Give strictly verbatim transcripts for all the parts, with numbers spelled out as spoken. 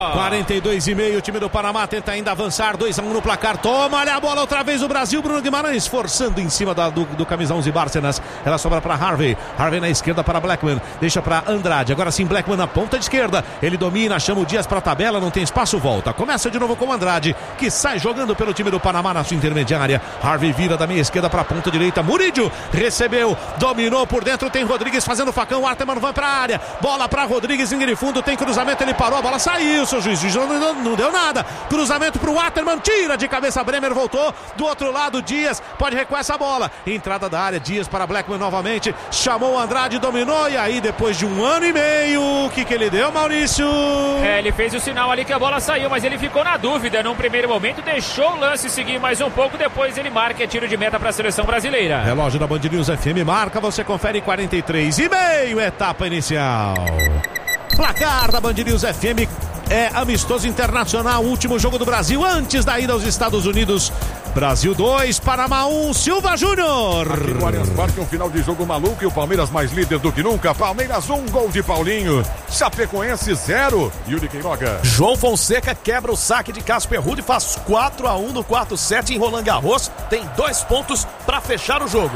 quarenta e dois e meio, o time do Panamá tenta ainda avançar, dois a um no placar, toma ali a bola outra vez o Brasil, Bruno Guimarães forçando em cima da, do, do camisa onze Bárcenas, ela sobra para Harvey, Harvey na esquerda para Blackman, deixa para Andrade, agora sim Blackman na ponta de esquerda, ele domina, chama o Dias para a tabela, não tem espaço, volta, começa de novo com Andrade, que sai jogando pelo time do Panamá na sua intermediária, Harvey vira da meia esquerda para a ponta direita, Murídio recebeu, dominou por dentro, tem Rodrigues fazendo facão, Waterman vai para a área, bola para Rodrigues, linha de fundo, tem cruzamento, ele parou, a bola saiu, seu juiz, juiz não, não, não deu nada, cruzamento pro Waterman, tira de cabeça, Bremer voltou, do outro lado Dias, pode recuar essa bola, entrada da área, Dias para Blackman novamente, chamou o Andrade, dominou, e aí depois de um ano e meio, o que que ele deu, Maurício? É, ele fez o sinal ali que a bola saiu, mas ele ficou na dúvida, num primeiro momento deixou o lance seguir mais um pouco, depois ele marca, é tiro de meta para a seleção brasileira. Relógio da Band News F M marca, você confere quarenta e três e meio, etapa inicial. Placar da Band News F M é amistoso internacional, último jogo do Brasil antes da ida aos Estados Unidos. Brasil dois, Panamá um, Silva Júnior. Aqui no Allianz Parque, um final de jogo maluco e o Palmeiras mais líder do que nunca. Palmeiras um, gol de Paulinho. Chapecoense zero, Yuri Queiroga. João Fonseca quebra o saque de Casper Ruud e faz quatro a um no quarto set em Roland Garros. Tem dois pontos para fechar o jogo.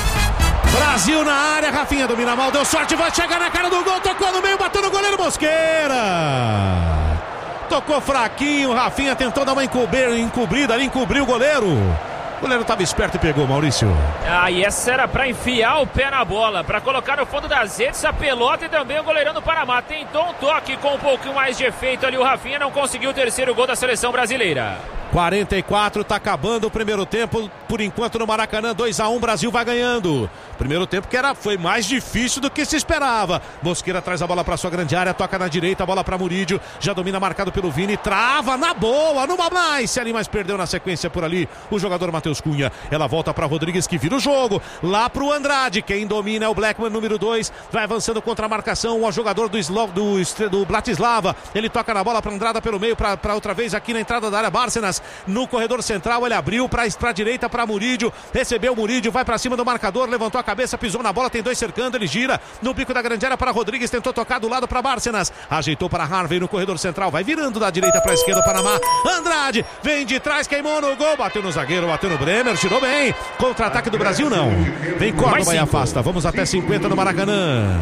Brasil na área, Rafinha domina mal, deu sorte, vai chegar na cara do gol, tocou no meio, bateu no goleiro Mosqueira. Tocou fraquinho, Rafinha tentou dar uma encobrida ali, encobriu o goleiro. O goleiro estava esperto e pegou, Maurício. Ah, e essa era para enfiar o pé na bola, para colocar no fundo das redes a pelota, e também o goleirão do Panamá tentou um toque com um pouquinho mais de efeito ali, o Rafinha não conseguiu o terceiro gol da seleção brasileira. quarenta e quatro, tá acabando o primeiro tempo, por enquanto no Maracanã, dois a um, Brasil vai ganhando. Primeiro tempo que era, foi mais difícil do que se esperava. Mosqueira traz a bola para sua grande área, toca na direita, a bola para Murídio, já domina marcado pelo Vini, trava na boa, numa mais, ali mais perdeu na sequência por ali o jogador Matheus Cunha. Ela volta para Rodrigues que vira o jogo, lá pro Andrade, quem domina é o Blackman, número dois, vai avançando contra a marcação, o jogador do, Slov, do, do Bratislava, ele toca na bola para Andrada pelo meio, para outra vez aqui na entrada da área, Bárcenas no corredor central, ele abriu para a direita para Murídio, recebeu o Murídio, vai para cima do marcador, levantou a cabeça, pisou na bola, tem dois cercando, ele gira no bico da grande área para Rodrigues, tentou tocar do lado para Bárcenas, ajeitou para Harvey no corredor central, vai virando da direita para a esquerda o Panamá, Andrade, vem de trás, queimou no gol, bateu no zagueiro, bateu no Bremer, tirou bem, contra-ataque do Brasil não, vem Córdoba e afasta, vamos até cinquenta no Maracanã.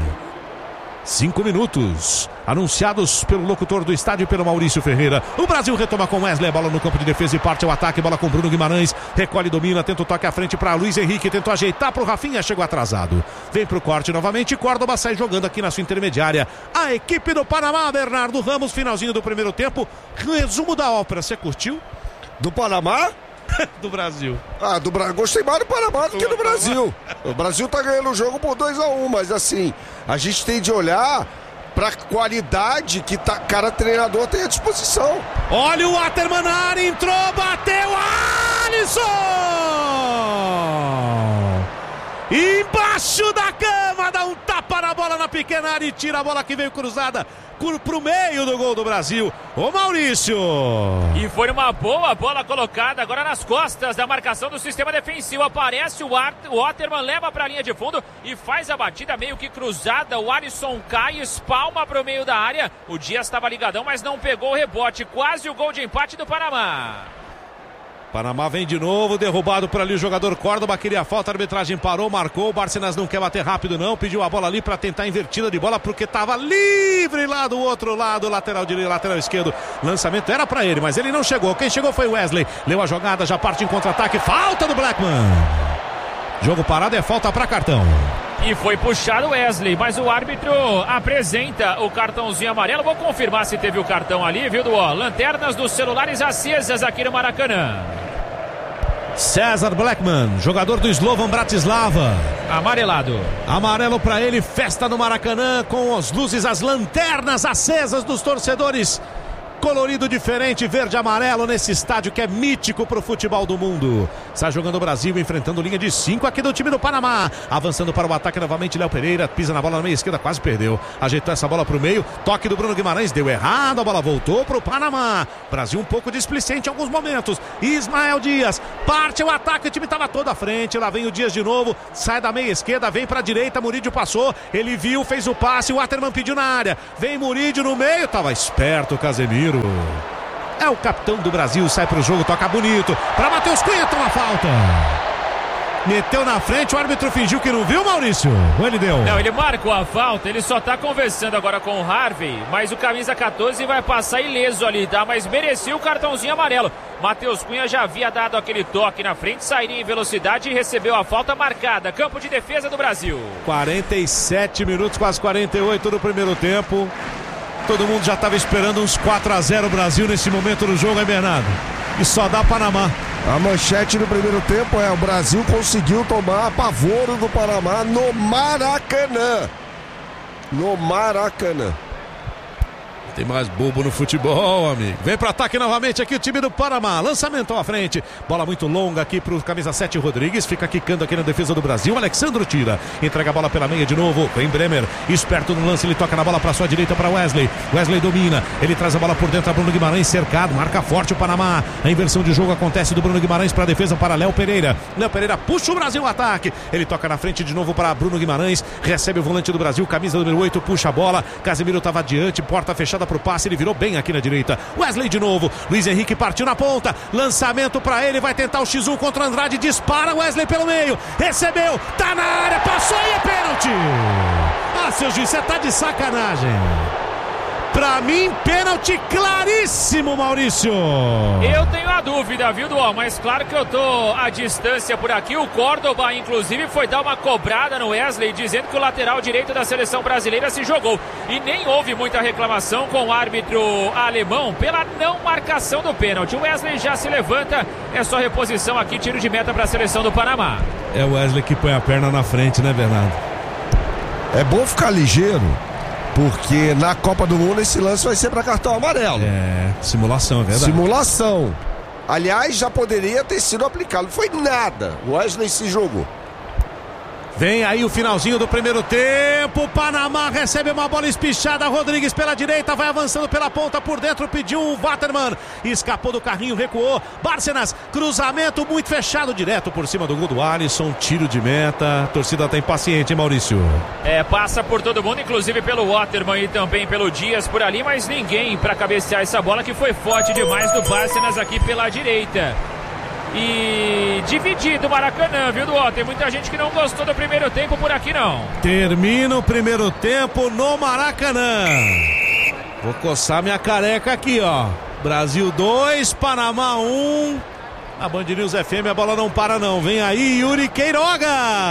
Cinco minutos, anunciados pelo locutor do estádio, pelo Maurício Ferreira. O Brasil retoma com Wesley, bola no campo de defesa e parte ao ataque, bola com Bruno Guimarães, recolhe, domina, tenta o toque à frente para Luiz Henrique, tentou ajeitar para o Rafinha, chegou atrasado. Vem para o corte novamente, Córdoba sai jogando aqui na sua intermediária. A equipe do Panamá, Bernardo Ramos, finalzinho do primeiro tempo. Resumo da ópera, você curtiu? Do Panamá? Do Brasil. Ah, do Brasil. Gostei mais do Panamá do que do Brasil. O Brasil tá ganhando o jogo por dois a um, mas assim, a gente tem de olhar pra qualidade que tá, cada treinador tem à disposição. Olha o Waterman na área, entrou, bateu, Alisson! Embaixo da cama, dá um tapa na bola na pequena área e tira a bola que veio cruzada pro meio do gol do Brasil. Ô Maurício! E foi uma boa bola colocada agora nas costas da marcação do sistema defensivo. Aparece o Waterman, leva pra linha de fundo e faz a batida meio que cruzada. O Alisson cai, espalma pro meio da área. O Dias estava ligadão, mas não pegou o rebote. Quase o gol de empate do Panamá. Panamá vem de novo, derrubado por ali o jogador Córdoba, queria a falta, a arbitragem parou, marcou, o Bárcenas não quer bater rápido não, pediu a bola ali para tentar invertida de bola, porque estava livre lá do outro lado, lateral direito, lateral esquerdo, lançamento era para ele, mas ele não chegou, quem chegou foi Wesley, leu a jogada, já parte em contra-ataque, falta do Blackman, jogo parado é falta para cartão. E foi puxado o Wesley, mas o árbitro apresenta o cartãozinho amarelo. Vou confirmar se teve o cartão ali, viu, Duó? Lanternas dos celulares acesas aqui no Maracanã. César Blackman, jogador do Slovan Bratislava. Amarelado. Amarelo para ele, festa no Maracanã com as luzes, as lanternas acesas dos torcedores. Colorido diferente, verde e amarelo nesse estádio que é mítico pro futebol do mundo. Está jogando o Brasil, enfrentando linha de cinco aqui do time do Panamá. Avançando para o ataque novamente, Léo Pereira pisa na bola na meia esquerda, quase perdeu. Ajeitou essa bola pro meio, toque do Bruno Guimarães, deu errado, a bola voltou pro Panamá. Brasil um pouco displicente em alguns momentos. Ismael Dias, parte o ataque, o time estava todo à frente. Lá vem o Dias de novo, sai da meia esquerda, vem para a direita, Murídio passou, ele viu, fez o passe, o Waterman pediu na área. Vem Murídio no meio, tava esperto o Casemiro. Casemiro. É o capitão do Brasil, sai pro jogo, toca bonito. Para Matheus Cunha, toma falta. Meteu na frente, o árbitro fingiu que não viu, Maurício? Ou ele deu? Não, ele marcou a falta, ele só tá conversando agora com o Harvey, mas o camisa catorze vai passar ileso ali, tá? Mas merecia o cartãozinho amarelo. Matheus Cunha já havia dado aquele toque na frente, sairia em velocidade e recebeu a falta marcada. Campo de defesa do Brasil. quarenta e sete minutos, quase quarenta e oito do primeiro tempo. Todo mundo já estava esperando uns quatro a zero Brasil nesse momento do jogo, hein, Bernardo? E só dá Panamá. A manchete do primeiro tempo é: o Brasil conseguiu tomar apavoro do Panamá no Maracanã. No Maracanã. Tem mais bobo no futebol, amigo. Vem pro ataque novamente aqui o time do Panamá. Lançamento à frente. Bola muito longa aqui pro camisa sete Rodrigues. Fica quicando aqui na defesa do Brasil. Alexandro tira. Entrega a bola pela meia de novo. Vem Bremer. Esperto no lance. Ele toca na bola pra sua direita para Wesley. Wesley domina. Ele traz a bola por dentro a Bruno Guimarães. Cercado. Marca forte o Panamá. A inversão de jogo acontece do Bruno Guimarães pra defesa para Léo Pereira. Léo Pereira puxa o Brasil ao ataque. Ele toca na frente de novo para Bruno Guimarães. Recebe o volante do Brasil. Camisa número oito. Puxa a bola. Casemiro tava adiante. Porta fechada pro passe, ele virou bem aqui na direita. Wesley de novo, Luiz Henrique partiu na ponta, lançamento pra ele, vai tentar o xis um contra o Andrade, dispara Wesley pelo meio, recebeu, tá na área, passou e é pênalti. Ah, seu juiz, você tá de sacanagem. Pra mim, pênalti claríssimo, Maurício. Eu tenho a dúvida, viu, Duó? Mas claro que eu tô à distância por aqui. O Córdoba, inclusive, foi dar uma cobrada no Wesley, dizendo que o lateral direito da seleção brasileira se jogou. E nem houve muita reclamação com o árbitro alemão pela não marcação do pênalti. O Wesley já se levanta, é só reposição aqui, tiro de meta para a seleção do Panamá. É o Wesley que põe a perna na frente, né, Bernardo? É bom ficar ligeiro, porque na Copa do Mundo esse lance vai ser para cartão amarelo. É, simulação, é verdade. Simulação. Aliás, já poderia ter sido aplicado. Não foi nada. O Wesley se jogou. Vem aí o finalzinho do primeiro tempo. Panamá recebe uma bola espichada. Rodrigues pela direita, vai avançando pela ponta por dentro. Pediu o Waterman. Escapou do carrinho, recuou. Bárcenas, cruzamento muito fechado, direto por cima do gol do Alisson. Tiro de meta. A torcida tá impaciente, hein, Maurício? É, passa por todo mundo, inclusive pelo Waterman e também pelo Dias por ali, mas ninguém para cabecear essa bola que foi forte demais do Bárcenas aqui pela direita. E dividido o Maracanã, viu, Duó? Tem muita gente que não gostou do primeiro tempo por aqui, não. Termina o primeiro tempo no Maracanã. Vou coçar minha careca aqui, ó. Brasil dois, Panamá um. A Band News F M, a bola não para não. Vem aí Yuri Queiroga.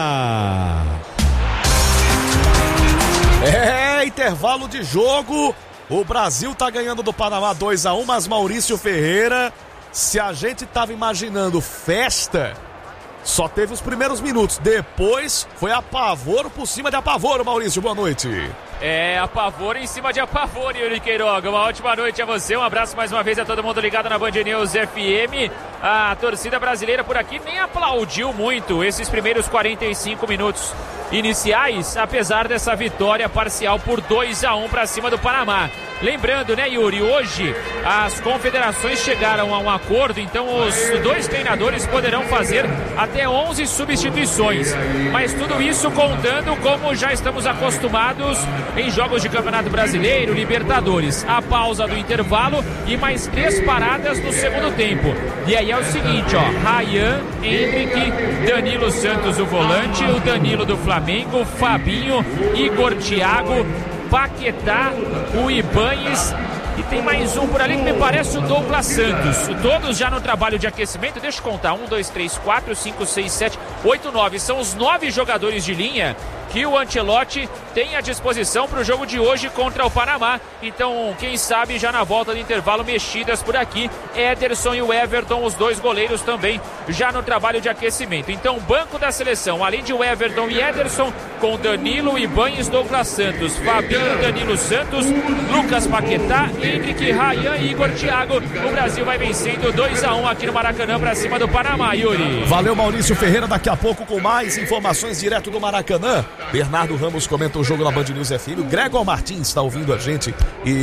É, intervalo de jogo. O Brasil tá ganhando do Panamá dois a um, mas Maurício Ferreira... Se a gente tava imaginando festa, só teve os primeiros minutos. Depois foi apavoro por cima de apavoro, Maurício. Boa noite. É, apavoro em cima de apavoro, Yuri Queiroga. Uma ótima noite a você. Um abraço mais uma vez a todo mundo ligado na Band News F M. A torcida brasileira por aqui nem aplaudiu muito esses primeiros quarenta e cinco minutos iniciais, apesar dessa vitória parcial por dois a um para cima do Panamá. Lembrando, né, Yuri, hoje as confederações chegaram a um acordo, então os dois treinadores poderão fazer até onze substituições, mas tudo isso contando como já estamos acostumados em jogos de Campeonato Brasileiro, Libertadores. A pausa do intervalo e mais três paradas no segundo tempo. E aí é o seguinte, ó, Ryan, Hendrick, Danilo Santos o volante, o Danilo do Flamengo, Fabinho, Igor Thiago, Paquetá, o Ibañez e tem mais um por ali que me parece o Douglas Santos. Todos já no trabalho de aquecimento. Deixa eu contar, um, dois, três, quatro, cinco, seis, sete, oito, nove. São os nove jogadores de linha que o Ancelotti tem à disposição para o jogo de hoje contra o Panamá. Então, quem sabe já na volta do intervalo, mexidas por aqui. Ederson e o Everton, os dois goleiros também já no trabalho de aquecimento. Então, banco da seleção, além de o Everton e Ederson, com Danilo, Ibañez, Douglas Santos, Fabinho, Danilo Santos, Lucas Paquetá, Hendrick, Ryan e Igor Thiago. O Brasil vai vencendo dois a um aqui no Maracanã para cima do Panamá, Yuri. Valeu, Maurício Ferreira. Daqui a pouco com mais informações direto do Maracanã. Bernardo Ramos comenta o jogo na Band News F M. O Gregor Martins está ouvindo a gente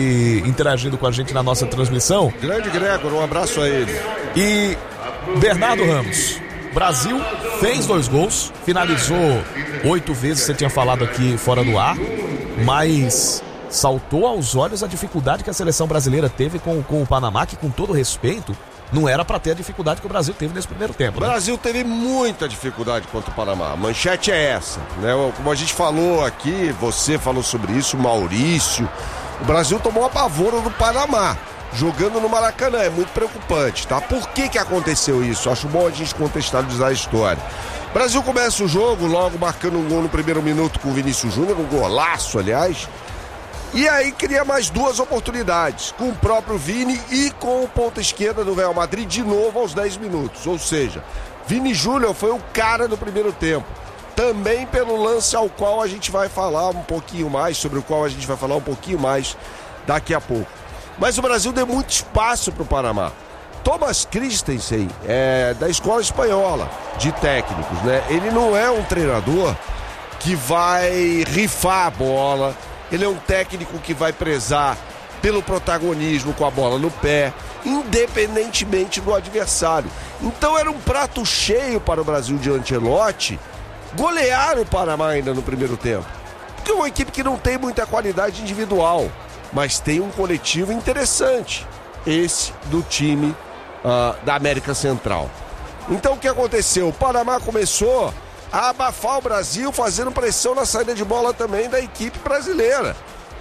e interagindo com a gente na nossa transmissão. Grande Gregor, um abraço a ele. E Bernardo Ramos, Brasil fez dois gols, finalizou oito vezes, você tinha falado aqui fora do ar, mas saltou aos olhos a dificuldade que a seleção brasileira teve com, com o Panamá, que com todo respeito, não era para ter a dificuldade que o Brasil teve nesse primeiro tempo. Né? O Brasil teve muita dificuldade contra o Panamá. A manchete é essa, né? Como a gente falou aqui, você falou sobre isso, Maurício. O Brasil tomou a pavora do Panamá, jogando no Maracanã. É muito preocupante, tá? Por que que aconteceu isso? Acho bom a gente contextualizar a história. O Brasil começa o jogo logo marcando um gol no primeiro minuto com o Vinícius Júnior, um golaço, aliás. E aí cria mais duas oportunidades, com o próprio Vini e com o ponta esquerda do Real Madrid de novo aos dez minutos. Ou seja, Vini Júnior foi o cara do primeiro tempo. Também pelo lance ao qual a gente vai falar um pouquinho mais, sobre o qual a gente vai falar um pouquinho mais daqui a pouco. Mas o Brasil deu muito espaço para o Panamá. Thomas Christensen, é, da escola espanhola de técnicos, né? Ele não é um treinador que vai rifar a bola. Ele é um técnico que vai prezar pelo protagonismo com a bola no pé, independentemente do adversário. Então era um prato cheio para o Brasil de Ancelotti golear o Panamá ainda no primeiro tempo. Porque é uma equipe que não tem muita qualidade individual, mas tem um coletivo interessante. Esse do time uh, da América Central. Então o que aconteceu? O Panamá começou a abafar o Brasil, fazendo pressão na saída de bola também da equipe brasileira.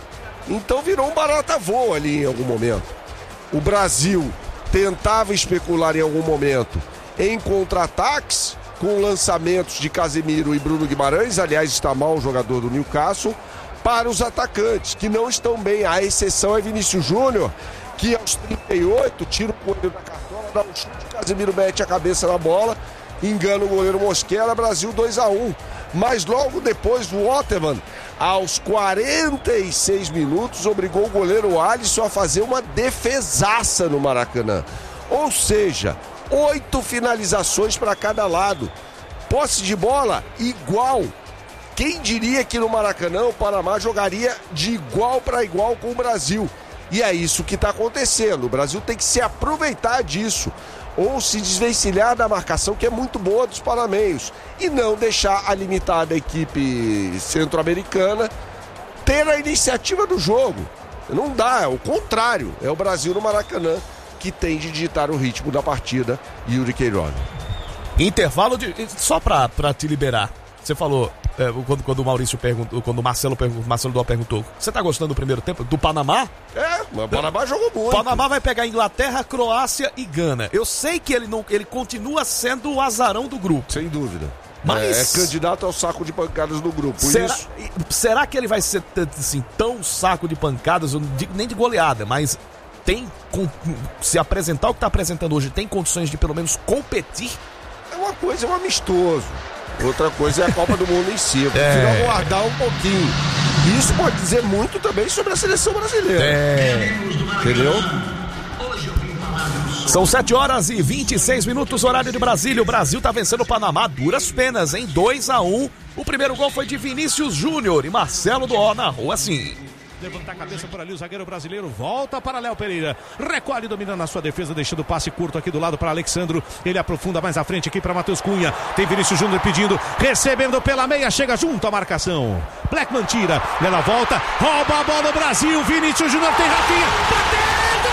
Então virou um barata-voa ali em algum momento. O Brasil tentava especular em algum momento em contra-ataques, com lançamentos de Casemiro e Bruno Guimarães, aliás está mal o jogador do Newcastle, para os atacantes, que não estão bem. A exceção é Vinícius Júnior, que aos trinta e oito tira o coelho da cartola, dá um chute, Casemiro mete a cabeça na bola, engana o goleiro Mosquera, Brasil dois a um. Mas logo depois o Waterman, aos quarenta e seis minutos, obrigou o goleiro Alisson a fazer uma defesaça no Maracanã. Ou seja, oito finalizações para cada lado. Posse de bola igual. Quem diria que no Maracanã o Panamá jogaria de igual para igual com o Brasil? E é isso que está acontecendo. O Brasil tem que se aproveitar disso, ou se desvencilhar da marcação, que é muito boa dos panamenhos, e não deixar a limitada equipe centro-americana ter a iniciativa do jogo. Não dá, é o contrário. É o Brasil no Maracanã que tem de digitar o ritmo da partida. Yuri Queiroz. Intervalo de... Só pra, pra te liberar. Você falou, é, quando, quando o Maurício perguntou, quando o Marcelo perguntou, Marcelo Dó perguntou, você tá gostando do primeiro tempo? Do Panamá? É, mas o Panamá jogou muito. O Panamá vai pegar Inglaterra, Croácia e Gana. Eu sei que ele, não, ele continua sendo o azarão do grupo. Sem dúvida. Mas... É, é candidato ao saco de pancadas do grupo. Será, isso... será que ele vai ser assim, tão saco de pancadas, eu não digo nem de goleada, mas tem, se apresentar o que tá apresentando hoje, tem condições de pelo menos competir? É uma coisa, é um amistoso. Outra coisa é a Copa do Mundo em si. Eu prefiro é. aguardar um pouquinho. E isso pode dizer muito também sobre a seleção brasileira. É. Entendeu? São sete horas e vinte e seis minutos, horário de Brasília. O Brasil tá vencendo o Panamá, duras penas, em dois a um. O primeiro gol foi de Vinícius Júnior e Marcelo Dó narrou assim. Levanta a cabeça por ali, o zagueiro brasileiro volta para Léo Pereira, recolhe, dominando a sua defesa, deixando o passe curto aqui do lado para Alexandro, ele aprofunda mais à frente aqui para Matheus Cunha, tem Vinícius Júnior pedindo, recebendo pela meia, chega junto à marcação, Blackman tira, ela volta, rouba a bola do Brasil, Vinícius Júnior tem Rafinha, bateu!